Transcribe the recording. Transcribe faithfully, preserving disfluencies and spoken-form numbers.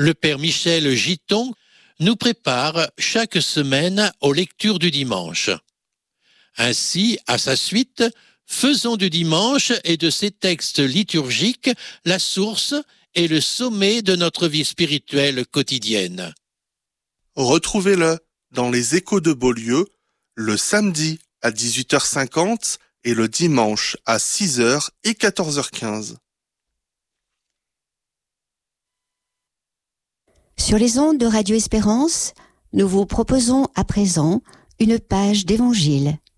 Le Père Michel Giton nous prépare chaque semaine aux lectures du dimanche. Ainsi, à sa suite, faisons du dimanche et de ses textes liturgiques la source et le sommet de notre vie spirituelle quotidienne. Retrouvez-le dans les Échos de Beaulieu le samedi à dix-huit heures cinquante et le dimanche à six heures et quatorze heures quinze. Sur les ondes de Radio Espérance, nous vous proposons à présent une page d'Évangile.